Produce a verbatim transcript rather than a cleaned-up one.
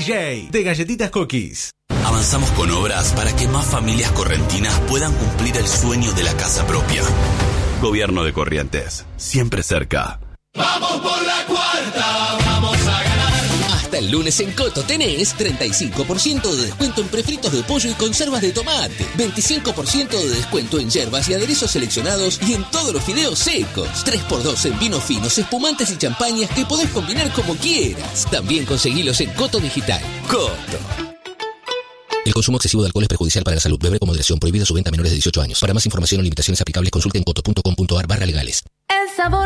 J de Galletitas Cookies. Avanzamos con obras para que más familias correntinas puedan cumplir el sueño de la casa propia. Gobierno de Corrientes, siempre cerca. Vamos por la cuarta, vamos a ganar. Hasta el lunes en Coto tenés treinta y cinco por ciento de descuento en prefritos de pollo y conservas de tomate, veinticinco por ciento de descuento en yerbas y aderezos seleccionados y en todos los fideos secos, tres por dos en vinos finos, espumantes y champañas que podés combinar como quieras. También conseguilos en Coto Digital. Coto. El consumo excesivo de alcohol es perjudicial para la salud. Beber con moderación. Prohibida su venta a menores de dieciocho años. Para más información o limitaciones aplicables, consulte en coto punto com punto ar barra legales. El sabor